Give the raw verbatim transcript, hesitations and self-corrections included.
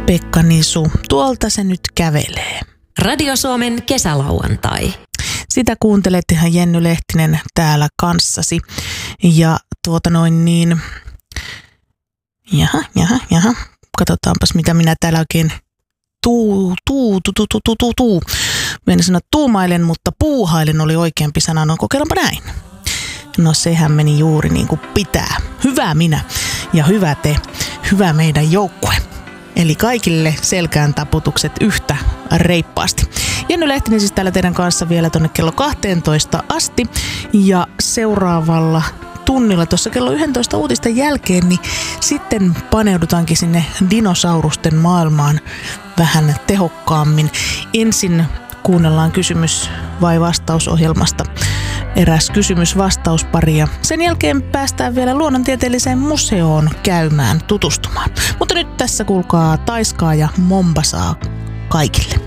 Pekka Nisu, tuolta se nyt kävelee. Radio Suomen kesälauantai. Sitä kuuntelet ihan Jenny Lehtinen täällä kanssasi. Ja tuota noin niin, jaha, jaha, jaha, katsotaanpas mitä minä täällä oikein tuu, tuu, tuu, tuu, tuu, tuu, tuu. Meidän sanoa tuumailen, mutta puuhailen oli oikeampi sana, no kokeillaanpa näin. No sehän meni juuri niin kuin pitää. Hyvä minä ja hyvä te, hyvä meidän joukkue. Eli kaikille selkään taputukset yhtä reippaasti. Jenny Lehtinen siis täällä teidän kanssa vielä tonne kello kahteentoista asti. Ja seuraavalla tunnilla tuossa kello yksitoista uutisten jälkeen, niin sitten paneudutaankin sinne dinosaurusten maailmaan vähän tehokkaammin. Ensin kuunnellaan kysymys- vai vastausohjelmasta eräs kysymys-vastauspari ja sen jälkeen päästään vielä luonnontieteelliseen museoon käymään tutustumaan. Mutta nyt tässä kuulkaa Taiskaa ja Mombasaa kaikille.